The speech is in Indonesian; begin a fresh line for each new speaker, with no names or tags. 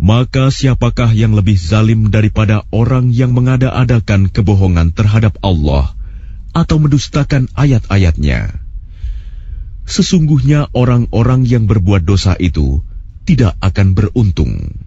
Maka siapakah yang lebih zalim daripada orang yang mengada-adakan kebohongan terhadap Allah atau mendustakan ayat-ayatnya? Sesungguhnya orang-orang yang berbuat dosa itu tidak akan beruntung.